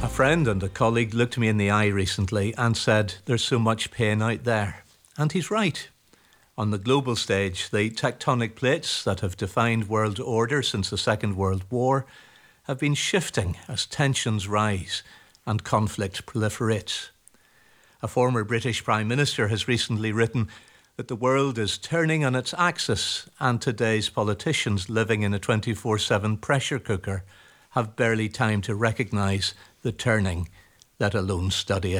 A friend and a colleague looked me in the eye recently and said, "There's so much pain out there." And he's right. On the global stage, the tectonic plates that have defined world order since the Second World War have been shifting as tensions rise and conflict proliferates. A former British Prime Minister has recently written that the world is turning on its axis and today's politicians living in a 24/7 pressure cooker have barely time to recognise the turning, let alone study it.